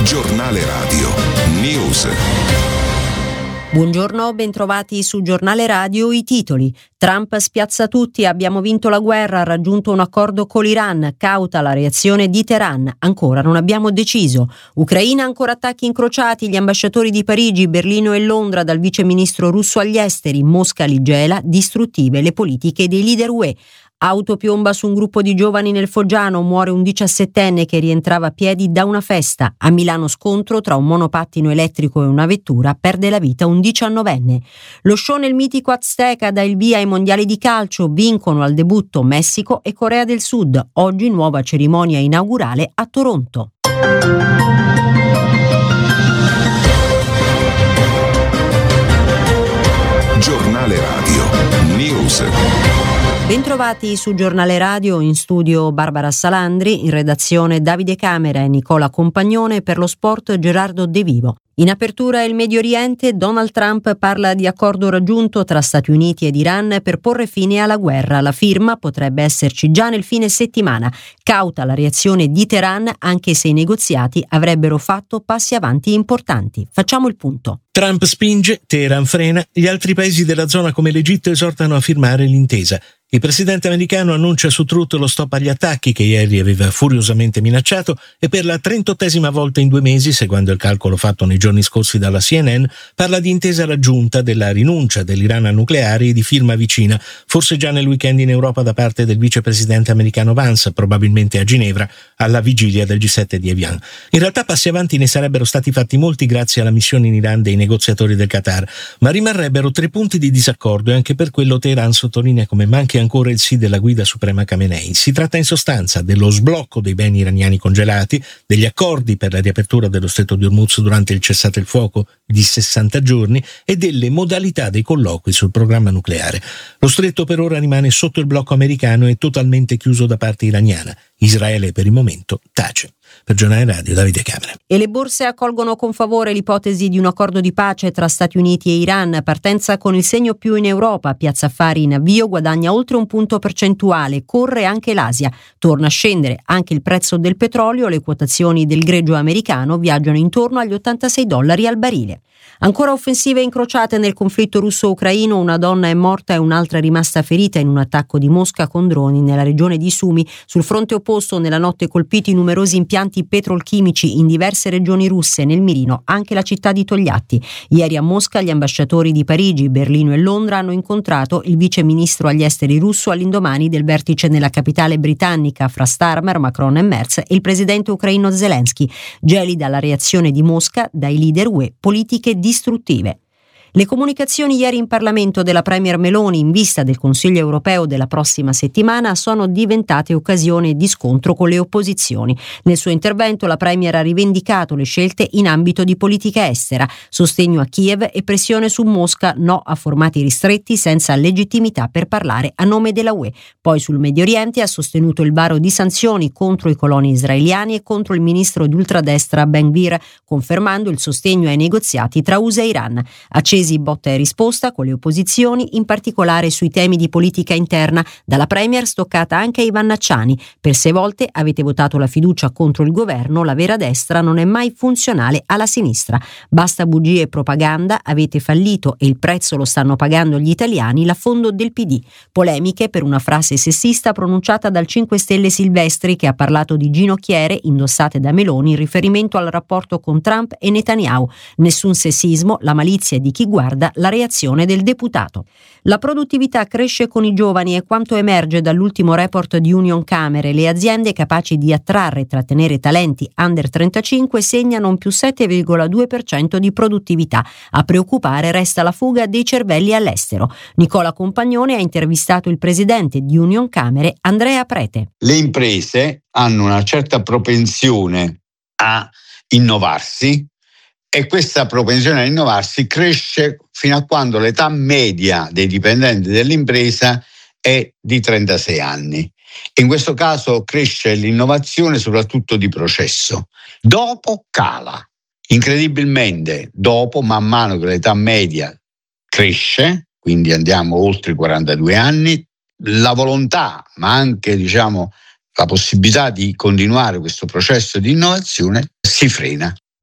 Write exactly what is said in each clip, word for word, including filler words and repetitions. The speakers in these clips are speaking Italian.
Giornale Radio News. Buongiorno, bentrovati su Giornale Radio. I titoli. Trump spiazza tutti, abbiamo vinto la guerra, ha raggiunto un accordo con l'Iran, cauta la reazione di Teheran, ancora non abbiamo deciso. Ucraina ancora attacchi incrociati, gli ambasciatori di Parigi, Berlino e Londra dal vice ministro russo agli esteri, Mosca li gela, distruttive le politiche dei leader U E. Auto piomba su un gruppo di giovani nel Foggiano, muore un diciassettenne che rientrava a piedi da una festa. A Milano scontro tra un monopattino elettrico e una vettura, perde la vita un diciannovenne. Lo show nel mitico Azteca dà il via ai mondiali di calcio, vincono al debutto Messico e Corea del Sud. Oggi nuova cerimonia inaugurale a Toronto. Giornale Radio News. Bentrovati su Giornale Radio, in studio Barbara Salandri, in redazione Davide Camera e Nicola Compagnone, per lo sport Gerardo De Vivo. In apertura il Medio Oriente, Donald Trump parla di accordo raggiunto tra Stati Uniti ed Iran per porre fine alla guerra. La firma potrebbe esserci già nel fine settimana. Cauta la reazione di Teheran, anche se i negoziati avrebbero fatto passi avanti importanti. Facciamo il punto. Trump spinge, Teheran frena, gli altri paesi della zona come l'Egitto esortano a firmare l'intesa. Il presidente americano annuncia su Truth lo stop agli attacchi che ieri aveva furiosamente minacciato e per la trentottesima volta in due mesi, seguendo il calcolo fatto nei giorni scorsi dalla C N N, parla di intesa raggiunta, della rinuncia dell'Iran al nucleare e di firma vicina, forse già nel weekend in Europa da parte del vicepresidente americano Vance, probabilmente a Ginevra, alla vigilia del G sette di Evian. In realtà passi avanti ne sarebbero stati fatti molti grazie alla missione in Iran dei negoziatori del Qatar, ma rimarrebbero tre punti di disaccordo e anche per quello Teheran sottolinea come manchi ancora il sì della guida suprema Khamenei. Si tratta in sostanza dello sblocco dei beni iraniani congelati, degli accordi per la riapertura dello stretto di Hormuz durante il cessate il fuoco di sessanta giorni e delle modalità dei colloqui sul programma nucleare. Lo stretto per ora rimane sotto il blocco americano e totalmente chiuso da parte iraniana. Israele per il momento tace. Per Giornale Radio, Davide Camera. E le borse accolgono con favore l'ipotesi di un accordo di pace tra Stati Uniti e Iran. Partenza con il segno più in Europa. Piazza Affari in avvio, guadagna oltre un punto percentuale. Corre anche l'Asia. Torna a scendere anche il prezzo del petrolio. Le quotazioni del greggio americano viaggiano intorno agli ottantasei dollari al barile. Ancora offensive incrociate nel conflitto russo-ucraino, una donna è morta e un'altra è rimasta ferita in un attacco di Mosca con droni nella regione di Sumi. Sul fronte opposto, nella notte colpiti numerosi impianti petrolchimici in diverse regioni russe, nel mirino anche la città di Togliatti. Ieri a Mosca gli ambasciatori di Parigi, Berlino e Londra hanno incontrato il vice ministro agli esteri russo all'indomani del vertice nella capitale britannica fra Starmer, Macron e Merz e il presidente ucraino Zelensky. Gelida la reazione di Mosca dai leader U E, politiche distruttive. Le comunicazioni ieri in Parlamento della Premier Meloni in vista del Consiglio europeo della prossima settimana sono diventate occasione di scontro con le opposizioni. Nel suo intervento la Premier ha rivendicato le scelte in ambito di politica estera, sostegno a Kiev e pressione su Mosca, no a formati ristretti senza legittimità per parlare a nome della U E. Poi sul Medio Oriente ha sostenuto il varo di sanzioni contro i coloni israeliani e contro il ministro di ultradestra Ben Gvir, confermando il sostegno ai negoziati tra U S A e Iran. Accesi botta e risposta con le opposizioni, in particolare sui temi di politica interna. Dalla Premier stoccata anche ai Vannacciani. Per sei volte avete votato la fiducia contro il governo, la vera destra non è mai funzionale alla sinistra. Basta bugie e propaganda, avete fallito e il prezzo lo stanno pagando gli italiani, l'affondo del P D. Polemiche per una frase sessista pronunciata dal cinque Stelle Silvestri, che ha parlato di ginocchiere indossate da Meloni in riferimento al rapporto con Trump e Netanyahu. Nessun sessismo, la malizia di chi guarda la reazione del deputato. La produttività cresce con i giovani è quanto emerge dall'ultimo report di Union Camere. Le aziende capaci di attrarre e trattenere talenti under trentacinque segnano un più sette virgola due per cento di produttività. A preoccupare resta la fuga dei cervelli all'estero. Nicola Compagnone ha intervistato il presidente di Union Camere, Andrea Prete. Le imprese hanno una certa propensione a innovarsi, e questa propensione a innovarsi cresce fino a quando l'età media dei dipendenti dell'impresa è di trentasei anni. In questo caso cresce l'innovazione soprattutto di processo. Dopo cala. Incredibilmente, dopo, man mano che l'età media cresce, quindi andiamo oltre i quarantadue anni, la volontà, ma anche diciamo la possibilità di continuare questo processo di innovazione si frena.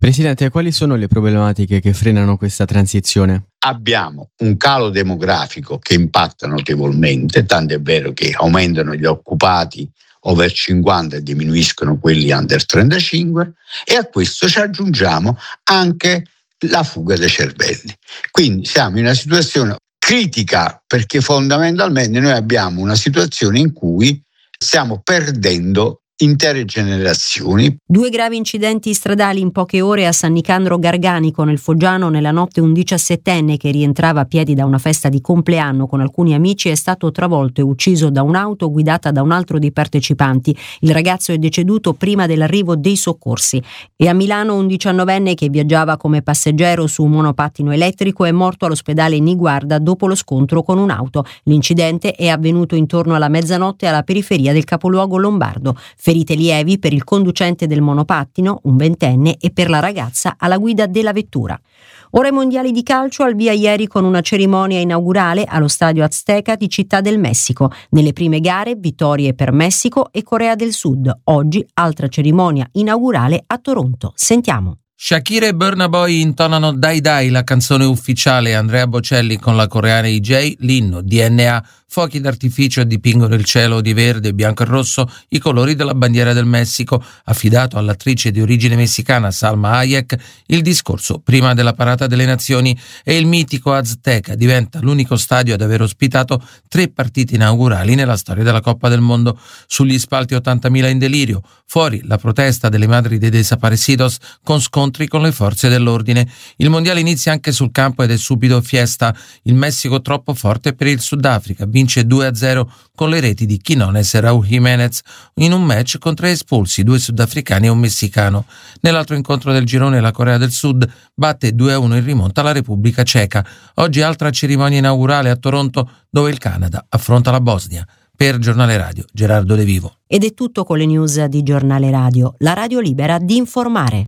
Presidente, quali sono le problematiche che frenano questa transizione? Abbiamo un calo demografico che impatta notevolmente, tanto è vero che aumentano gli occupati over cinquanta e diminuiscono quelli under trentacinque, e a questo ci aggiungiamo anche la fuga dei cervelli. Quindi siamo in una situazione critica, perché fondamentalmente noi abbiamo una situazione in cui stiamo perdendo intere generazioni. Due gravi incidenti stradali in poche ore a San Nicandro Garganico nel Foggiano. Nella notte un diciassettenne che rientrava a piedi da una festa di compleanno con alcuni amici è stato travolto e ucciso da un'auto guidata da un altro dei partecipanti. Il ragazzo è deceduto prima dell'arrivo dei soccorsi. E a Milano un diciannovenne che viaggiava come passeggero su un monopattino elettrico è morto all'ospedale Niguarda dopo lo scontro con un'auto. L'incidente è avvenuto intorno alla mezzanotte alla periferia del capoluogo lombardo. Ferite lievi per il conducente del monopattino, un ventenne, e per la ragazza alla guida della vettura. Ora i mondiali di calcio al via ieri con una cerimonia inaugurale allo stadio Azteca di Città del Messico. Nelle prime gare vittorie per Messico e Corea del Sud. Oggi altra cerimonia inaugurale a Toronto. Sentiamo. Shakira e Burna Boy intonano Dai Dai, la canzone ufficiale. Andrea Bocelli con la coreana I J, l'inno D N A. Fuochi d'artificio dipingono il cielo di verde, bianco e rosso, i colori della bandiera del Messico. Affidato all'attrice di origine messicana Salma Hayek, il discorso prima della parata delle nazioni, e il mitico Azteca diventa l'unico stadio ad aver ospitato tre partite inaugurali nella storia della Coppa del Mondo. Sugli spalti ottantamila in delirio, fuori la protesta delle madri dei desaparecidos con scontri con le forze dell'ordine. Il mondiale inizia anche sul campo ed è subito fiesta. Il Messico troppo forte per il Sudafrica, vince due a zero con le reti di Quinones e Raúl Jiménez in un match con tre espulsi, due sudafricani e un messicano. Nell'altro incontro del girone la Corea del Sud batte due a uno in rimonta la Repubblica Ceca. Oggi altra cerimonia inaugurale a Toronto dove il Canada affronta la Bosnia. Per Giornale Radio, Gerardo De Vivo. Ed è tutto con le news di Giornale Radio, la radio libera di informare.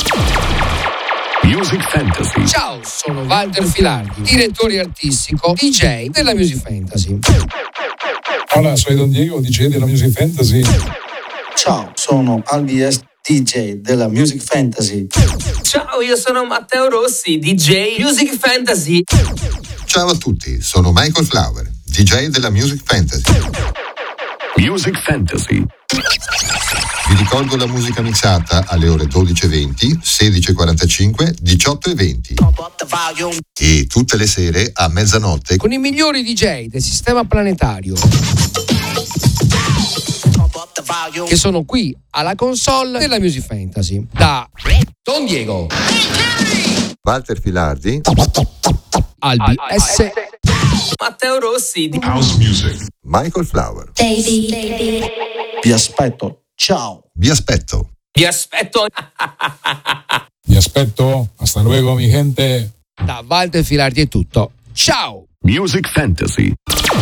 Music Fantasy. Ciao, sono Walter Filardi, direttore artistico D J della Music Fantasy. Hola, soy Don Diego, D J della Music Fantasy. Ciao, sono Albies, D J della Music Fantasy. Ciao, io sono Matteo Rossi, D J Music Fantasy. Ciao a tutti, sono Michael Flower, D J della Music Fantasy. Music Fantasy. Vi ricordo la musica mixata alle ore dodici e venti, sedici e quarantacinque, diciotto e venti. E tutte le sere a mezzanotte con i migliori D J del sistema planetario che sono qui alla console della Music Fantasy. Da Don Diego, Walter Filardi, Albi S, Matteo Rossi, House Music, Michael Flower. Baby, baby. Vi aspetto. Ciao. Vi aspetto. Vi aspetto. Vi aspetto. Hasta luego, mi gente. Da Walter Filardi è tutto. Ciao. Music Fantasy.